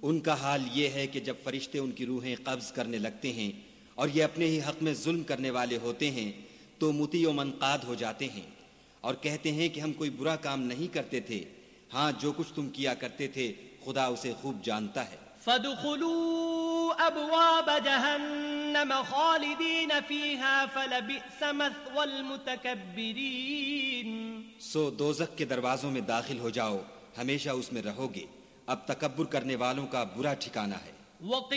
उनका हाल ये है कि जब फरिश्ते उनकी रूहें कब्ज करने लगते हैं और ये अपने ही हक में जुल्म करने वाले होते हैं तो मुती व मनकाद हो जाते हैं और कहते हैं कि हम कोई बुरा काम नहीं करते थे। हाँ, जो कुछ तुम किया करते थे खुदा उसे खूब जानता है। फदखुलू अबवाब जहन्नम खालिदीन फीहा फलबिअस मथवल मुतकब्बिरीन। सो दोज़ख के दरवाजों में दाखिल हो जाओ, हमेशा उसमें रहोगे। अब तकब्बुर करने वालों का बुरा ठिकाना है।